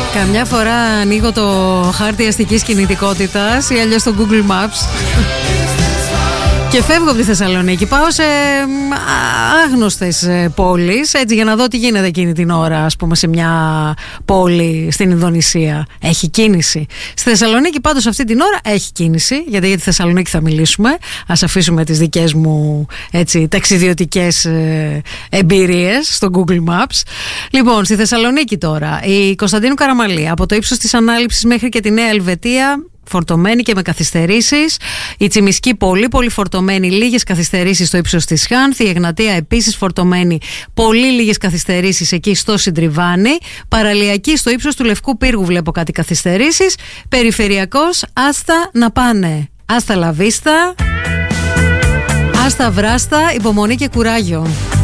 Καμιά φορά ανοίγω το χάρτη αστικής κινητικότητας ή αλλιώς το Google Maps και φεύγω από τη Θεσσαλονίκη. Πάω σε άγνωστες πόλεις, έτσι, για να δω τι γίνεται εκείνη την ώρα, ας πούμε, σε μια πόλη στην Ινδονησία. Έχει κίνηση. Στη Θεσσαλονίκη πάντως αυτή την ώρα έχει κίνηση, γιατί για τη Θεσσαλονίκη θα μιλήσουμε. Ας αφήσουμε τις δικές μου, έτσι, ταξιδιωτικές εμπειρίες στο Google Maps. Λοιπόν, στη Θεσσαλονίκη τώρα, η Κωνσταντίνου Καραμαλή, από το ύψος της Ανάληψης μέχρι και τη Νέα Ελβετία, φορτωμένη και με καθυστερήσεις. Η Τσιμισκή πολύ φορτωμένη, λίγες καθυστερήσεις στο ύψος της Χάνθ. Η Εγνατία επίσης φορτωμένη, πολύ λίγες καθυστερήσεις εκεί στο Συντριβάνι. Παραλιακή στο ύψος του Λευκού Πύργου βλέπω κάτι καθυστερήσεις. Περιφερειακός, άστα να πάνε. Άστα λαβίστα, άστα βράστα, υπομονή και κουράγιο.